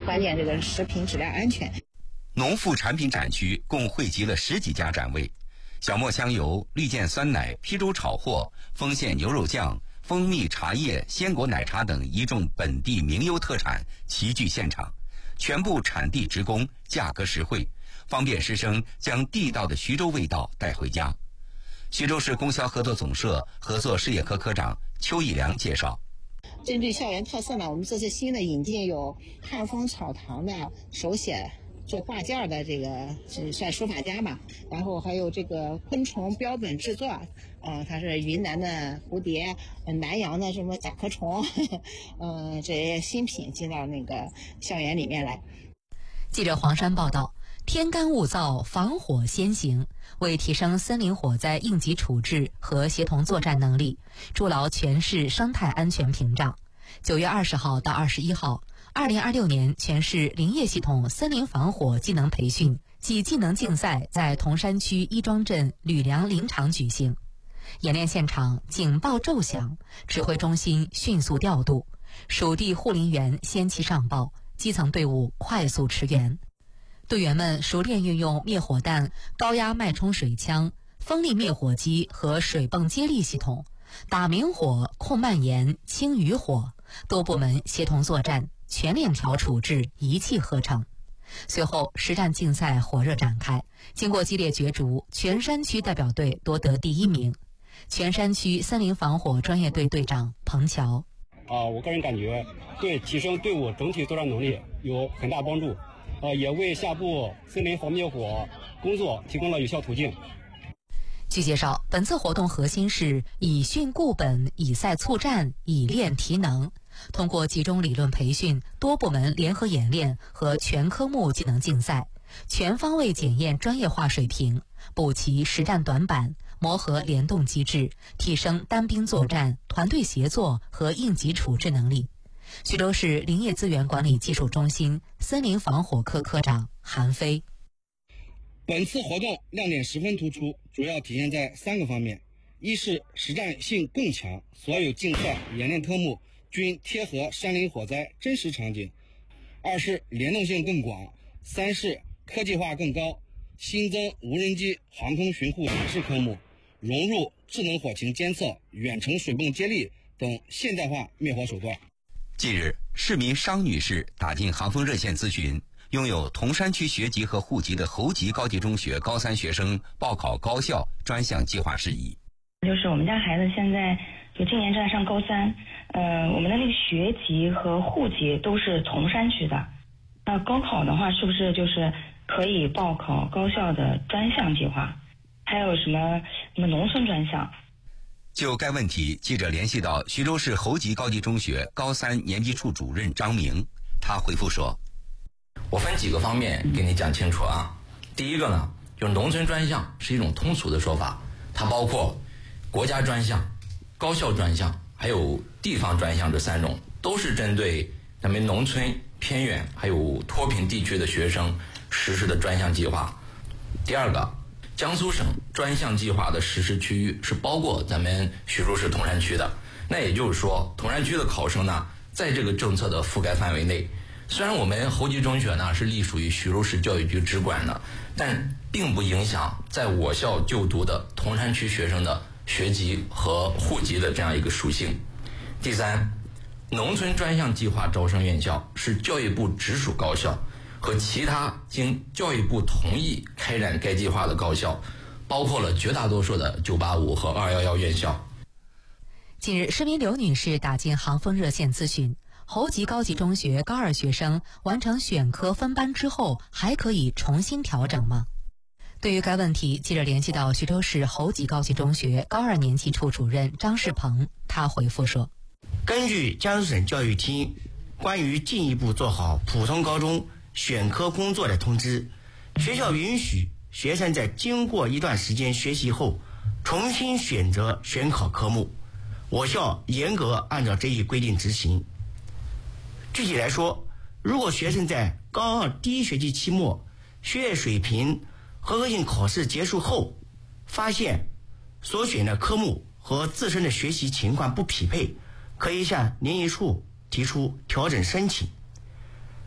关键这个食品质量安全。 农副产品展区共汇集了10几家展位，小磨香油、绿箭酸奶、邳州炒货、丰县牛肉酱、蜂蜜茶叶、鲜果奶茶等一众本地名优特产齐聚现场，全部产地直供，价格实惠，方便师生将地道的徐州味道带回家。徐州市供销合作总社合作事业科科长邱义良介绍， 针对校园特色呢，我们这次新的引进有汉风草堂的手写做挂件的，这个是算书法家吧，然后还有这个昆虫标本制作，它是云南的蝴蝶，南阳的什么甲壳虫，这些新品进到那个校园里面来。 记者黄山报道，天干物燥，防火先行。为提升森林火灾应急处置和协同作战能力，筑牢全市生态安全屏障，9月20号到21号，2026年全市林业系统森林防火技能培训暨技能竞赛在铜山区亦庄镇吕梁林场举行。演练现场警报骤响，指挥中心迅速调度，属地护林员先期上报，基层队伍快速驰援。队员们熟练运用灭火弹、高压脉冲水枪、风力灭火机和水泵接力系统，打明火、控蔓延、清余火，多部门协同作战，全链条处置，一气呵成。随后实战竞赛火热展开，经过激烈角逐，全山区代表队夺得第1名。全山区森林防火专业队队长彭乔： 我个人感觉对提升队伍整体作战能力有很大帮助，也为下步森林防灭火工作提供了有效途径。 据介绍，本次活动核心是以训固本，以赛促战，以练提能。通过集中理论培训、多部门联合演练和全科目技能竞赛，全方位检验专业化水平，补齐实战短板，磨合联动机制，提升单兵作战、团队协作和应急处置能力。徐州市林业资源管理技术中心森林防火科科长韩飞： 本次活动亮点十分突出，主要体现在3个方面：一是实战性更强，所有竞赛演练科目均贴合山林火灾真实场景；二是联动性更广；三是科技化更高，新增无人机航空巡护演示科目，融入智能火情监测、远程水泵接力等现代化灭火手段。 近日，市民商女士打进航风热线咨询，拥有铜山区学籍和户籍的侯集高级中学高3学生报考高校专项计划事宜。 就是我们家孩子现在就今年正在上高3，我们的那个学籍和户籍都是铜山区的。高考的话，是不是就是可以报考高校的专项计划？还有什么农村专项？ 就该问题，记者联系到徐州市侯集高级中学高3年级处主任张明，他回复说： 我分几个方面给你讲清楚啊。第一个呢，就是农村专项是一种通俗的说法，它包括国家专项、高校专项还有地方专项，这3种都是针对咱们农村偏远还有脱贫地区的学生实施的专项计划。第二个，江苏省专项计划的实施区域是包括咱们徐州市铜山区的，那也就是说铜山区的考生呢，在这个政策的覆盖范围内。虽然我们侯集中学呢是隶属于徐州市教育局直管的，但并不影响在我校就读的铜山区学生的学籍和户籍的这样一个属性。第三，农村专项计划招生院校是教育部直属高校和其他经教育部同意开展该计划的高校，包括了绝大多数的985和211院校。 近日，市民刘女士打进航风热线咨询，侯集高级中学高2学生完成选科分班之后，还可以重新调整吗？对于该问题，记者联系到徐州市侯集高级中学高2年级处主任张世鹏，他回复说： 根据江苏省教育厅关于进一步做好普通高中选科工作的通知，学校允许学生在经过一段时间学习后重新选择选考科目，我校严格按照这一规定执行。具体来说，如果学生在高2第1学期期末学业水平合格性考试结束后，发现所选的科目和自身的学习情况不匹配，可以向联谊处提出调整申请。